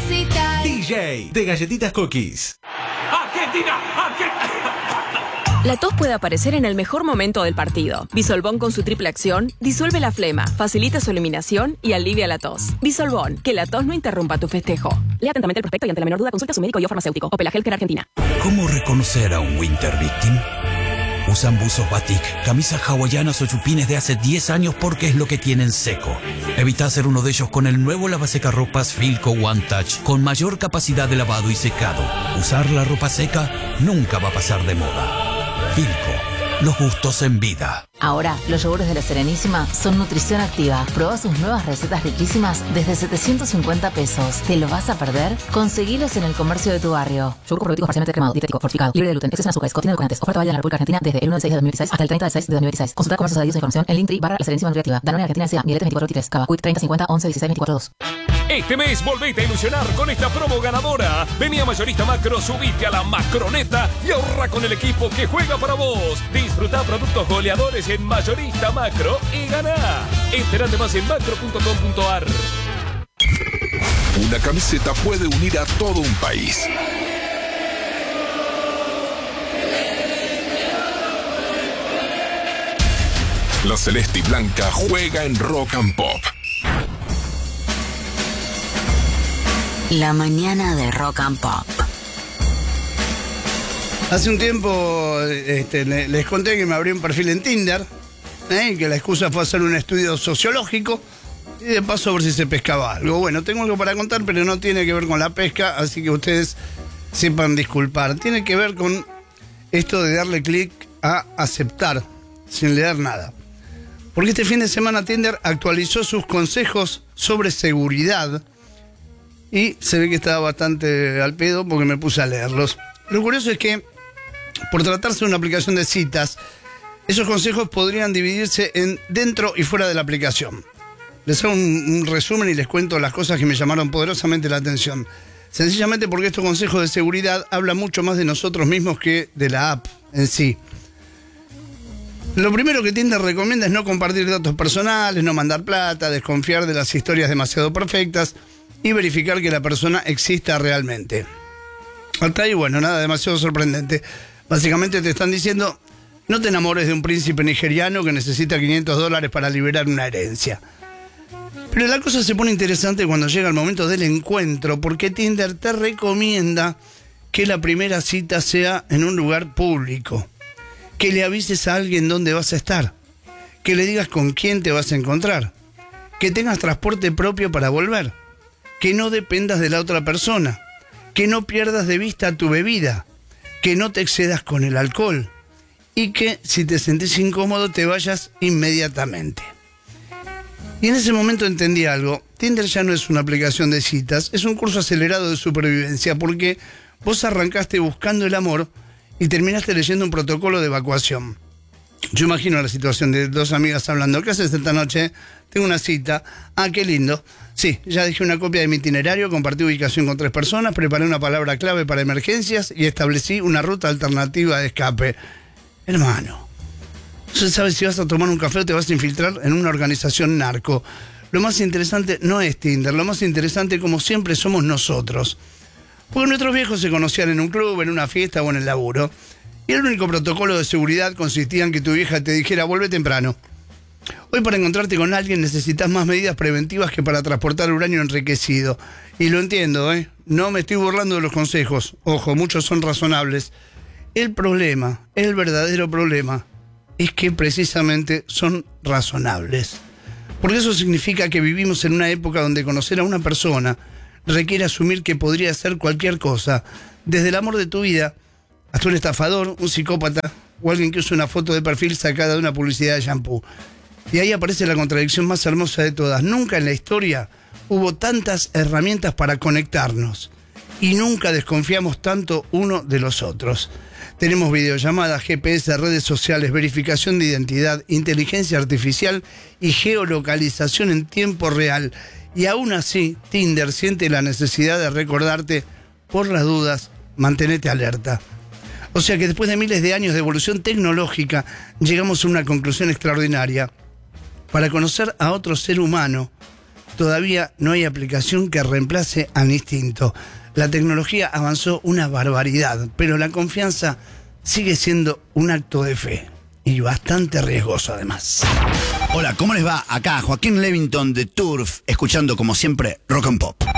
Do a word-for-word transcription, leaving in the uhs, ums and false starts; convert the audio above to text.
musical. D J de Galletitas Cookies. ¡Argentina! ¡Argentina! La tos puede aparecer en el mejor momento del partido. Bisolbón con su triple acción disuelve la flema, facilita su eliminación y alivia la tos. Bisolbón, que la tos no interrumpa tu festejo. Lea atentamente el prospecto y ante la menor duda consulta a su médico y o farmacéutico. Opel Healthcare Argentina. ¿Cómo reconocer a un Winter Victim? Usan buzos batik, camisas hawaianas o chupines de hace diez años porque es lo que tienen seco. Evita hacer uno de ellos con el nuevo lavasecarropas Filco One Touch con mayor capacidad de lavado y secado. Usar la ropa seca nunca va a pasar de moda. Filco, los gustos en vida. Ahora, los yogures de La Serenísima son nutrición activa. Proba sus nuevas recetas riquísimas desde setecientos cincuenta pesos. ¿Te lo vas a perder? Conseguilos en el comercio de tu barrio. Yogur con probióticos parcialmente cremado, dietético, fortificado, libre de gluten, exceso en azúcares, contiene edulcorantes. Oferta válida en la República Argentina desde el uno del seis de dos mil dieciséis hasta el treinta del seis de dos mil dieciséis. Consulta comercios adheridos a información en Linktree barra La Serenísima Nutriactiva. Danone Argentina S A, Mielete veinticuatro veintitrés, Cava, Quick treinta cincuenta once dieciséis veinticuatro dos. Este mes volvete a ilusionar con esta promo ganadora. Vení a Mayorista Macro, subite a la Macroneta y ahorra con el equipo que juega para vos. Disfruta productos goleadores en Mayorista Macro y ganá. Enterate más en macro punto com punto ar. Una camiseta puede unir a todo un país. La celeste y blanca juega en Rock and Pop. La mañana de Rock and Pop. Hace un tiempo este, les conté que me abrí un perfil en Tinder, ¿eh? Y que la excusa fue hacer un estudio sociológico y de paso ver si se pescaba algo. Bueno, tengo algo para contar, pero no tiene que ver con la pesca, así que ustedes sepan disculpar. Tiene que ver con esto de darle clic a aceptar sin leer nada. Porque este fin de semana Tinder actualizó sus consejos sobre seguridad y se ve que estaba bastante al pedo porque me puse a leerlos. Lo curioso es que, por tratarse de una aplicación de citas, esos consejos podrían dividirse en dentro y fuera de la aplicación. Les hago un, un resumen y les cuento las cosas que me llamaron poderosamente la atención. Sencillamente porque estos consejos de seguridad hablan mucho más de nosotros mismos que de la app en sí. Lo primero que Tinder recomienda es no compartir datos personales, no mandar plata, desconfiar de las historias demasiado perfectas y verificar que la persona exista realmente. Hasta ahí, bueno, nada demasiado sorprendente. Básicamente te están diciendo, no te enamores de un príncipe nigeriano que necesita quinientos dólares para liberar una herencia. Pero la cosa se pone interesante cuando llega el momento del encuentro, porque Tinder te recomienda que la primera cita sea en un lugar público, que le avises a alguien dónde vas a estar, que le digas con quién te vas a encontrar, que tengas transporte propio para volver, que no dependas de la otra persona, que no pierdas de vista tu bebida, que no te excedas con el alcohol y que si te sentís incómodo te vayas inmediatamente. Y en ese momento entendí algo. Tinder ya no es una aplicación de citas, es un curso acelerado de supervivencia porque vos arrancaste buscando el amor y terminaste leyendo un protocolo de evacuación. Yo imagino la situación de dos amigas hablando. ¿Qué haces esta noche? Tengo una cita. Ah, qué lindo. Sí, ya dejé una copia de mi itinerario, compartí ubicación con tres personas, preparé una palabra clave para emergencias y establecí una ruta alternativa de escape. Hermano, no se sabe si vas a tomar un café o te vas a infiltrar en una organización narco. Lo más interesante no es Tinder, lo más interesante, como siempre, somos nosotros. Porque nuestros viejos se conocían en un club, en una fiesta o en el laburo. Y el único protocolo de seguridad consistía en que tu vieja te dijera, vuelve temprano. Hoy para encontrarte con alguien necesitas más medidas preventivas que para transportar uranio enriquecido. Y lo entiendo, ¿eh? No me estoy burlando de los consejos. Ojo, muchos son razonables. El problema, el verdadero problema, es que precisamente son razonables. Porque eso significa que vivimos en una época donde conocer a una persona requiere asumir que podría ser cualquier cosa, desde el amor de tu vida hasta un estafador, un psicópata o alguien que usa una foto de perfil sacada de una publicidad de shampoo. Y ahí aparece la contradicción más hermosa de todas. Nunca en la historia hubo tantas herramientas para conectarnos y nunca desconfiamos tanto uno de los otros. Tenemos videollamadas, G P S, redes sociales, verificación de identidad, inteligencia artificial y geolocalización en tiempo real. Y aún así, Tinder siente la necesidad de recordarte, por las dudas, mantenete alerta. O sea que después de miles de años de evolución tecnológica, llegamos a una conclusión extraordinaria. Para conocer a otro ser humano, todavía no hay aplicación que reemplace al instinto. La tecnología avanzó una barbaridad, pero la confianza sigue siendo un acto de fe. Y bastante riesgoso además. Hola, ¿cómo les va? Acá Joaquín Levington de Turf, escuchando como siempre Rock and Pop.